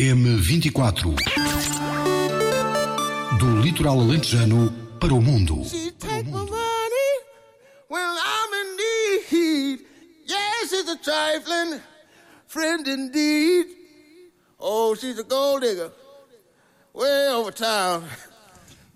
M24. Do litoral alentejano para o mundo. She take my money when I'm in need. Yes, she's a trifling friend indeed. Oh, she's a gold digger way over town.